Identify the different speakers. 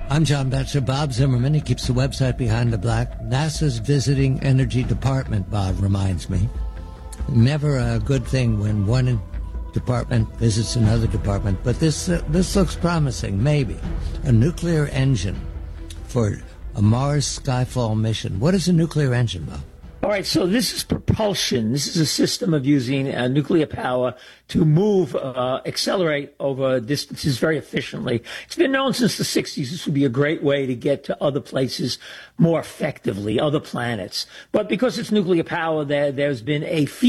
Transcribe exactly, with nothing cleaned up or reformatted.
Speaker 1: I'm John Betcher. Bob Zimmerman, he keeps the website Behind the Black. NASA's visiting energy department, Bob reminds me. Never a good thing when one department visits another department, but this uh, this looks promising, maybe. A nuclear engine for a Mars Skyfall mission. What is a nuclear engine, Bob?
Speaker 2: All right, so this is propulsion. This is a system of using uh, nuclear power to move, uh, accelerate over distances very efficiently. It's been known since the sixties this would be a great way to get to other places more effectively, other planets. But because it's nuclear power, there, there's been a